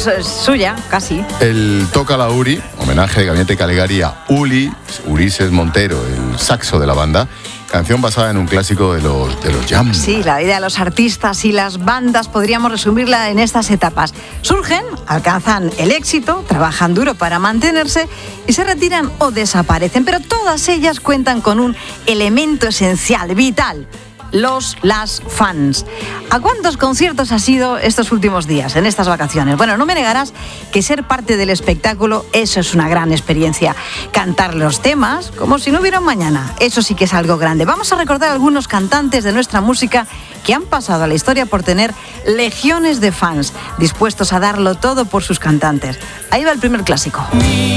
suya, casi. El Toca la Uri, homenaje de Gabinete Caligari a Uli, Ulises Montero, el saxo de la banda. Canción basada en un clásico de los Jam. Sí, la vida de los artistas y las bandas podríamos resumirla en estas etapas. Surgen, alcanzan el éxito, trabajan duro para mantenerse y se retiran o desaparecen. Pero todas ellas cuentan con un elemento esencial, vital: las fans. ¿A cuántos conciertos has ido estos últimos días, en estas vacaciones? Bueno, no me negarás que ser parte del espectáculo, eso es una gran experiencia. Cantar los temas como si no hubiera un mañana, eso sí que es algo grande. Vamos a recordar algunos cantantes de nuestra música que han pasado a la historia por tener legiones de fans dispuestos a darlo todo por sus cantantes. Ahí va el primer clásico.